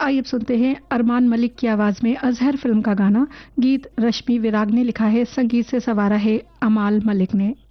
आइए अब सुनते हैं अरमान मलिक की आवाज में अजहर फिल्म का गाना। गीत रश्मि विराग ने लिखा है, संगीत से सवारा है अमाल मलिक ने।